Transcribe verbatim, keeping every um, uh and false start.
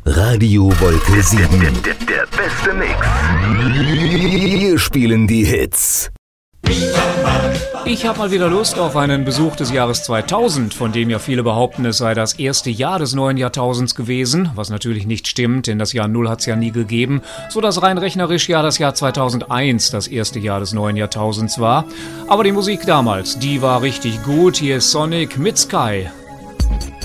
Radio Wolke sieben. Der, der, der beste Mix. Wir spielen die Hits. Ich habe mal wieder Lust auf einen Besuch des Jahres zweitausend, von dem ja viele behaupten, es sei das erste Jahr des neuen Jahrtausends gewesen, was natürlich nicht stimmt, denn das Jahr Null hat es ja nie gegeben, so dass rein rechnerisch ja das Jahr zweitausendeins das erste Jahr des neuen Jahrtausends war. Aber die Musik damals, die war richtig gut. Hier ist Sonic mit Sky.